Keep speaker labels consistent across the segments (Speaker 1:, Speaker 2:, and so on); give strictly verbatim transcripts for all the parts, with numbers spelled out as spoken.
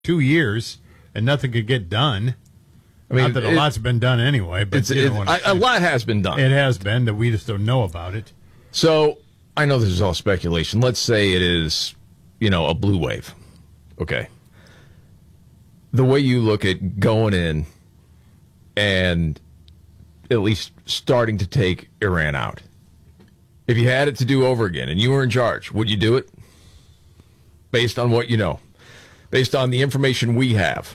Speaker 1: two years and nothing could get done. I mean, Not that it, a lot's been done anyway, but
Speaker 2: it's, it, I, a lot has been done.
Speaker 1: It has been that we just don't know about it.
Speaker 2: So I know this is all speculation. Let's say it is, you know, a blue wave. Okay. The way you look at going in and at least starting to take Iran out. If you had it to do over again and you were in charge, would you do it? Based on what you know. Based on the information we have.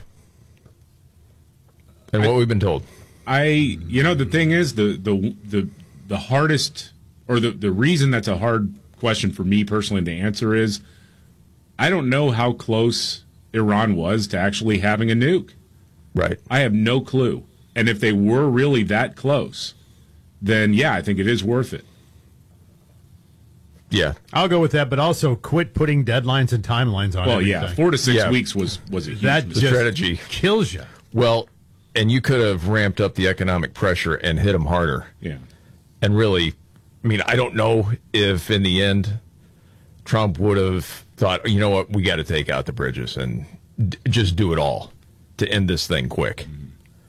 Speaker 2: And what I, we've been told.
Speaker 3: I, you know, the thing is, the the the, the hardest, or the, the reason that's a hard question for me personally to answer is, I don't know how close Iran was to actually having a nuke.
Speaker 2: Right.
Speaker 3: I have no clue. And if they were really that close, then yeah, I think it is worth it.
Speaker 2: Yeah.
Speaker 1: I'll go with that, but also quit putting deadlines and timelines on it.
Speaker 3: Well,
Speaker 1: everything.
Speaker 3: yeah, four to six
Speaker 2: yeah.
Speaker 3: weeks was, was a huge
Speaker 1: that
Speaker 3: mistake.
Speaker 2: strategy.
Speaker 1: Kills you.
Speaker 2: Well, and you could have ramped up the economic pressure and hit them harder.
Speaker 3: Yeah.
Speaker 2: And really, I mean, I don't know if in the end Trump would have thought, you know what, we got to take out the bridges and d- just do it all to end this thing quick mm-hmm.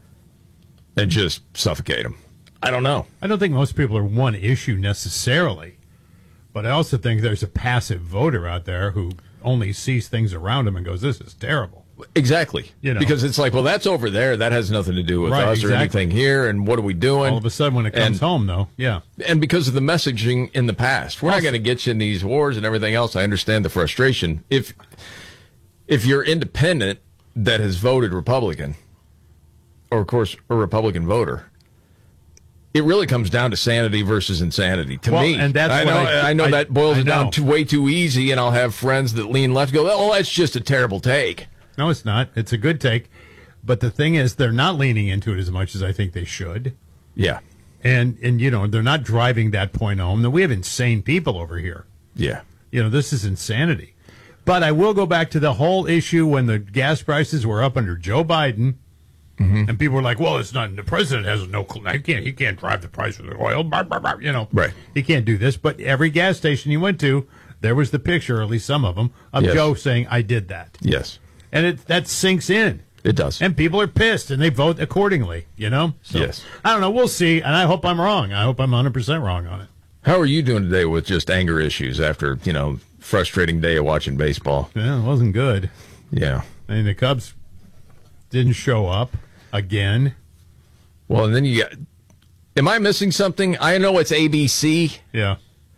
Speaker 2: and just suffocate them. I don't know.
Speaker 1: I don't think most people are one issue necessarily, but I also think there's a passive voter out there who only sees things around him and goes, this is terrible.
Speaker 2: Exactly.
Speaker 1: You know.
Speaker 2: Because it's like, well, that's over there. That has nothing to do with
Speaker 1: right,
Speaker 2: us
Speaker 1: exactly.
Speaker 2: or anything here. And what are we doing?
Speaker 1: All of a sudden, when it comes
Speaker 2: and,
Speaker 1: home, though, yeah.
Speaker 2: And because of the messaging in the past, we're also, not going to get you in these wars and everything else. I understand the frustration. If if you're independent that has voted Republican, or, of course, a Republican voter, it really comes down to sanity versus insanity. To
Speaker 1: well,
Speaker 2: me,
Speaker 1: and that's
Speaker 2: I
Speaker 1: what
Speaker 2: know,
Speaker 1: I,
Speaker 2: I know
Speaker 1: I,
Speaker 2: that boils
Speaker 1: I
Speaker 2: it down
Speaker 1: know.
Speaker 2: to way too easy, and I'll have friends that lean left go, oh, that's just a terrible take.
Speaker 1: No, it's not. It's a good take. But the thing is, they're not leaning into it as much as I think they should.
Speaker 2: Yeah.
Speaker 1: And, and you know, they're not driving that point home. Now, we have insane people over here.
Speaker 2: Yeah.
Speaker 1: You know, this is insanity. But I will go back to the whole issue when the gas prices were up under Joe Biden. Mm-hmm. And people were like, well, it's not, the president has no clue. He can't, he can't drive the price of the oil. Blah, blah, blah, you know,
Speaker 2: right.
Speaker 1: He can't do this. But every gas station you went to, there was the picture, or at least some of them, of
Speaker 2: yes.
Speaker 1: Joe saying, I did that.
Speaker 2: Yes.
Speaker 1: And it that sinks in.
Speaker 2: It does.
Speaker 1: And people are pissed, and they vote accordingly, you know? So,
Speaker 2: yes.
Speaker 1: I don't know. We'll see. And I hope I'm wrong. I hope I'm one hundred percent wrong on it.
Speaker 2: How are you doing today with just anger issues after, you know, frustrating day of watching baseball?
Speaker 1: Yeah, it wasn't good.
Speaker 2: Yeah.
Speaker 1: I mean, the Cubs didn't show up again.
Speaker 2: Well, and then you got... Am I missing something? I know it's A B C.
Speaker 1: Yeah.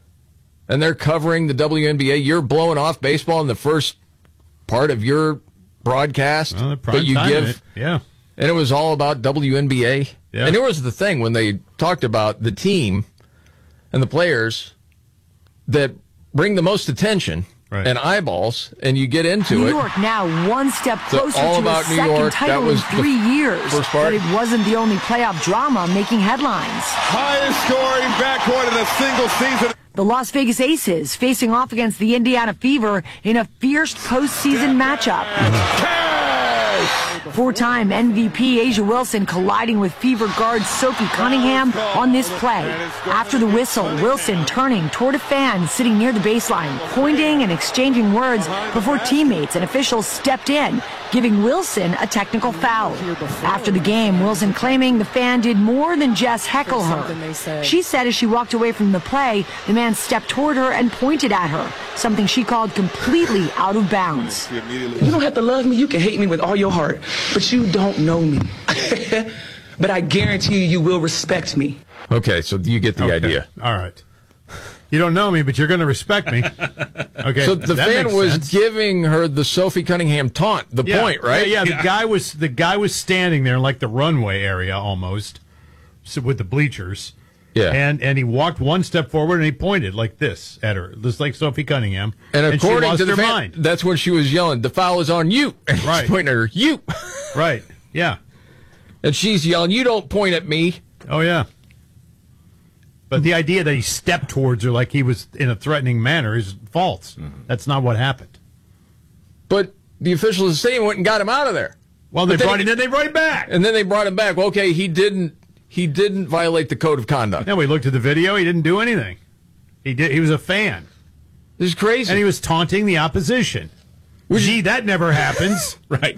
Speaker 2: And they're covering the W N B A. You're blowing off baseball in the first part of your broadcast,
Speaker 1: well,
Speaker 2: but you give,
Speaker 1: it. yeah,
Speaker 2: and it was all about W N B A.
Speaker 1: Yeah.
Speaker 2: And it was the thing when they talked about the team and the players that bring the most attention
Speaker 1: right.
Speaker 2: and eyeballs, and you get into
Speaker 4: New
Speaker 2: it.
Speaker 4: New York now one step closer
Speaker 2: so all
Speaker 4: to
Speaker 2: about
Speaker 4: a
Speaker 2: New
Speaker 4: second
Speaker 2: York.
Speaker 4: title
Speaker 2: That was
Speaker 4: in three years,
Speaker 2: first part.
Speaker 4: but it wasn't the only playoff drama making headlines.
Speaker 5: Highest scoring backcourt in a single season.
Speaker 4: The Las Vegas Aces facing off against the Indiana Fever in a fierce postseason matchup. Four-time M V P Asia Wilson colliding with Fever guard Sophie Cunningham on this play. After the whistle, Wilson turning toward a fan sitting near the baseline, pointing and exchanging words before teammates and officials stepped in, giving Wilson a technical foul. After the game, Wilson claiming the fan did more than just heckle her. She said as she walked away from the play, the man stepped toward her and pointed at her, something she called completely out of bounds.
Speaker 6: You don't have to love me. You can hate me with all your heart, but you don't know me. But I guarantee you, you will respect me.
Speaker 2: Okay, so you get the
Speaker 1: okay.
Speaker 2: idea.
Speaker 1: All right. You don't know me, but you're going to respect me. Okay.
Speaker 2: So the
Speaker 1: that
Speaker 2: fan was
Speaker 1: sense.
Speaker 2: giving her the Sophie Cunningham taunt, the
Speaker 1: yeah.
Speaker 2: point, right?
Speaker 1: Yeah, yeah.
Speaker 3: Yeah.
Speaker 1: The guy was the guy was standing there in like the runway area almost, so with the bleachers.
Speaker 2: Yeah.
Speaker 1: And and he walked one step forward and he pointed like this at her, just like Sophie Cunningham.
Speaker 2: And
Speaker 1: she
Speaker 2: according
Speaker 1: lost
Speaker 2: to the
Speaker 1: her
Speaker 2: fan,
Speaker 1: mind.
Speaker 2: that's when she was yelling, "The foul is on you!" And
Speaker 1: Right.
Speaker 2: he's pointing at her, "You."
Speaker 1: Right. Yeah.
Speaker 2: And she's yelling, "You don't point at me."
Speaker 1: Oh yeah. But the idea that he stepped towards her like he was in a threatening manner is false. Mm-hmm. That's not what happened.
Speaker 2: But the officials of the stadium went and got him out of there.
Speaker 1: Well, they
Speaker 2: But
Speaker 1: brought
Speaker 2: then,
Speaker 1: him. Then they brought him back.
Speaker 2: and then they brought him back. Well, okay, he didn't. He didn't violate the code of conduct.
Speaker 1: Yeah, we looked at the video. He didn't do anything. He did. He was a fan,
Speaker 2: This is crazy.
Speaker 1: and he was taunting the opposition. Gee, that never happens.
Speaker 3: Right.